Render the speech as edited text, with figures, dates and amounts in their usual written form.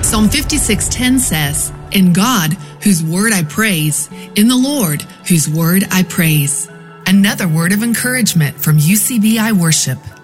Psalm 56:10 says, "In God, whose word I praise, in the Lord, whose word I praise." Another word of encouragement from UCBI Worship.